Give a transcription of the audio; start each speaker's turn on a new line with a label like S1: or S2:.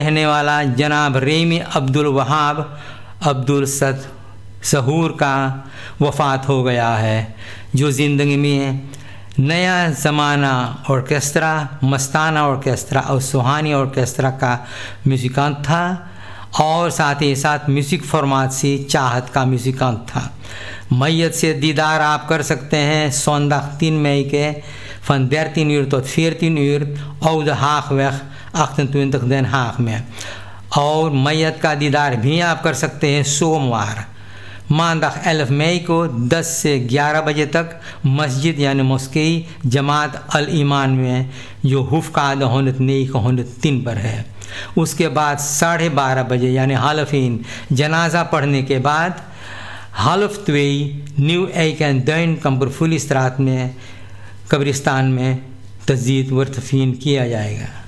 S1: रहने वाला जनाब रेमी अब्दुल वहाब अब्दुल सहूर का वफ़ात हो गया है, जो ज़िंदगी में नया ज़माना ऑर्केस्ट्रा, मस्ताना ऑर्केस्ट्रा और सुहानी ऑर्केस्ट्रा का म्यूज़िकांत था और साथ ही साथ म्यूज़िक फॉर्माट से चाहत का म्यूज़िकांत था। मैयत से दीदार आप कर सकते हैं सोमवार 3 मई के van 13 uur tot 14 uur Oude Haagweg 28 Den Haag में, और मैयत का दीदार भी आप कर सकते हैं सोमवार मानदाग 11 मई को 10 से 11 बजे तक मस्जिद यानी मस्की जमात अल ईमान में, जो हुफ़काद 103 पर है। उसके बाद 12:30 बजे यानी हालफीन जनाजा पढ़ने के बाद हालफ 2 न्यू एक एंड दैन कंपरफुल इस्त्रात में कब्रिस्तान में तज़ीद व तफीन किया जाएगा।